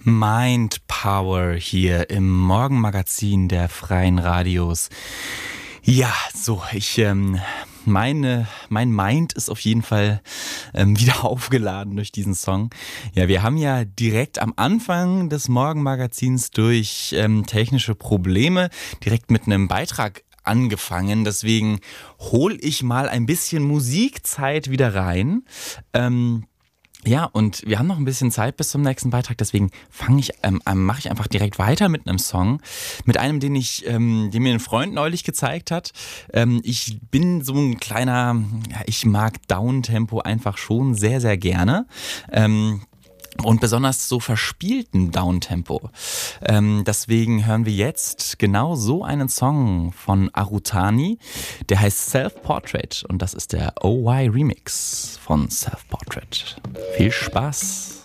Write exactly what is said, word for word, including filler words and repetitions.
Mind Power hier im Morgenmagazin der Freien Radios. Ja, so, ich, ähm, meine, mein Mind ist auf jeden Fall ähm, wieder aufgeladen durch diesen Song. Ja, wir haben ja direkt am Anfang des Morgenmagazins durch ähm, technische Probleme direkt mit einem Beitrag angefangen. Deswegen hole ich mal ein bisschen Musikzeit wieder rein. Ähm, Ja, und wir haben noch ein bisschen Zeit bis zum nächsten Beitrag, deswegen fange ich, ähm, ähm, mache ich einfach direkt weiter mit einem Song, mit einem, den ich, ähm, den mir ein Freund neulich gezeigt hat. Ähm, ich bin so ein kleiner, ja, ich mag Downtempo einfach schon sehr, sehr gerne. Ähm, Und besonders so verspielten Downtempo. Ähm, deswegen hören wir jetzt genau so einen Song von Arutani. Der heißt Self-Portrait und das ist der O Y Remix von Self-Portrait. Viel Spaß!